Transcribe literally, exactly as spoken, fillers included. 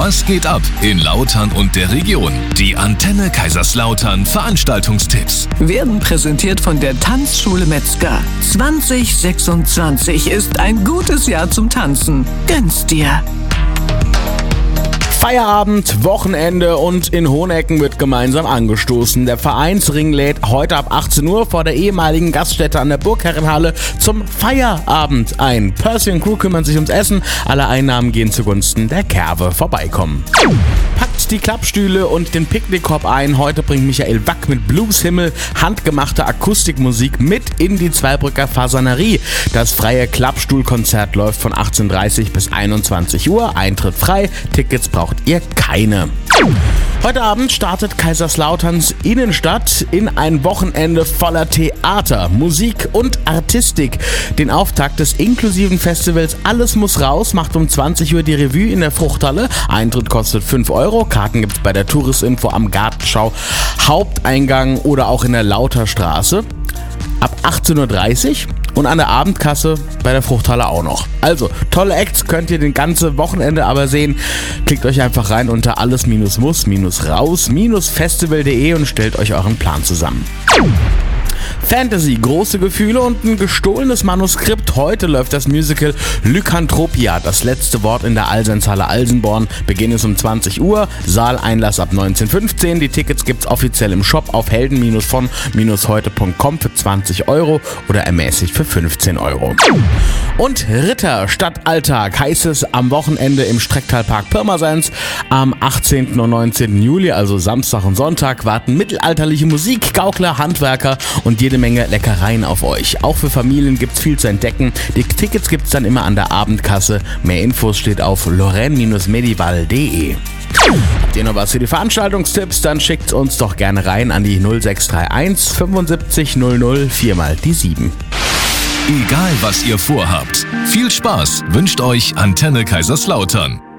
Was geht ab in Lautern und der Region? Die Antenne Kaiserslautern Veranstaltungstipps werden präsentiert von der Tanzschule Metzger. zwanzig sechsundzwanzig ist ein gutes Jahr zum Tanzen. Gönn's dir! Feierabend, Wochenende und in Hohenecken wird gemeinsam angestoßen. Der Vereinsring lädt heute ab achtzehn Uhr vor der ehemaligen Gaststätte an der Burgherrenhalle zum Feierabend ein. Percy und Crew kümmern sich ums Essen, alle Einnahmen gehen zugunsten der Kerwe. Vorbeikommen. Packt die Klappstühle und den Picknickkorb ein. Heute bringt Michael Wack mit Blueshimmel handgemachte Akustikmusik mit in die Zweibrücker Fasanerie. Das freie Klappstuhlkonzert läuft von achtzehn Uhr dreißig bis einundzwanzig Uhr. Eintritt frei, Tickets braucht ihr keine. Heute Abend startet Kaiserslauterns Innenstadt in ein Wochenende voller Theater, Musik und Artistik. Den Auftakt des inklusiven Festivals Alles muss raus macht um zwanzig Uhr die Revue in der Fruchthalle. Eintritt kostet fünf Euro. Karten gibt's bei der Touristinfo am Gartenschau Haupteingang oder auch in der Lauterstraße ab achtzehn Uhr dreißig. Und an der Abendkasse bei der Fruchthalle auch noch. Also, tolle Acts könnt ihr den ganze Wochenende aber sehen. Klickt euch einfach rein unter alles-muss-raus-festival punkt de und stellt euch euren Plan zusammen. Fantasy, große Gefühle und ein gestohlenes Manuskript. Heute läuft das Musical Lycanthropia, das letzte Wort in der Allseinshalle Alsenborn. Beginn ist um zwanzig Uhr, Saaleinlass ab neunzehn Uhr fünfzehn. Die Tickets gibt's offiziell im Shop auf helden von heute punkt com für zwanzig Euro oder ermäßigt für fünfzehn Euro. Und Ritter Stadtalltag heißt es am Wochenende im Strecktalpark Pirmasens. Am achtzehnten und neunzehnten Juli, also Samstag und Sonntag, warten mittelalterliche Musik, Gaukler, Handwerker und jede Menge Leckereien auf euch. Auch für Familien gibt's viel zu entdecken. Die Tickets gibt's dann immer an der Abendkasse. Mehr Infos steht auf lorraine medival punkt de. Habt ihr noch was für die Veranstaltungstipps? Dann schickt uns doch gerne rein an die null sechs drei eins fünfundsiebzig null null vier mal die sieben. Egal was ihr vorhabt, viel Spaß wünscht euch Antenne Kaiserslautern.